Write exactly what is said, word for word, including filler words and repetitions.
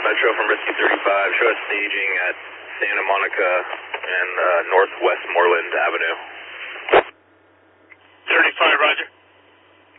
Metro from Risky thirty-five, show us staging at Santa Monica and uh, Northwest Moreland Avenue.